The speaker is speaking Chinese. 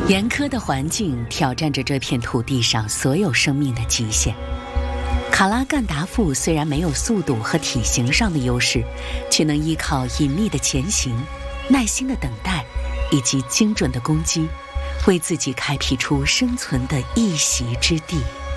严苛的环境挑战着这片土地上所有生命的极限。卡拉干达夫虽然没有速度和体型上的优势，却能依靠隐秘的前行、耐心的等待以及精准的攻击，为自己开辟出生存的一席之地。